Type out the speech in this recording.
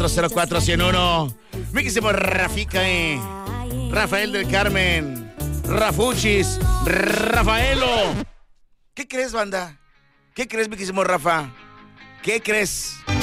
404-101. Mi quisimo Rafica, Rafael del Carmen, Rafuchis, Rafaelo. ¿Qué crees, banda? ¿Qué crees, mi quisimo Rafa? ¿Qué crees?